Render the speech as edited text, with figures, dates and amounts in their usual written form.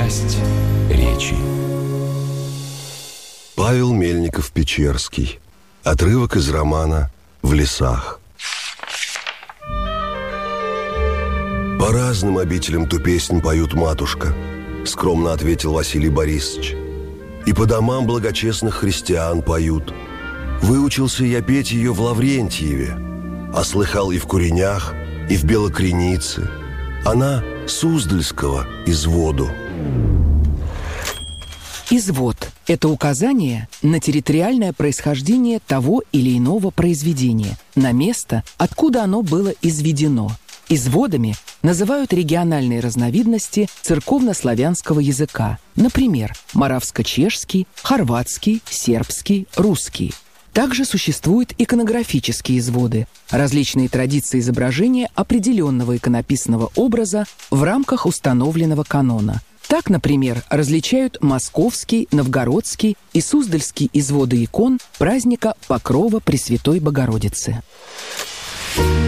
Часть речи. Павел Мельников-Печерский. Отрывок из романа «В лесах». «По разным обителям ту песнь поют, матушка», — скромно ответил Василий Борисович. «И по домам благочестных христиан поют. Выучился я петь ее в Лаврентьеве, а слыхал и в Куренях, и в Белокренице. Она Суздальского изводу». Извод – это указание на территориальное происхождение того или иного произведения, на место, откуда оно было изведено. Изводами называют региональные разновидности церковнославянского языка, например, моравско-чешский, хорватский, сербский, русский. Также существуют иконографические изводы – различные традиции изображения определенного иконописного образа в рамках установленного канона. Так, например, различают московский, новгородский и суздальский изводы икон праздника Покрова Пресвятой Богородицы.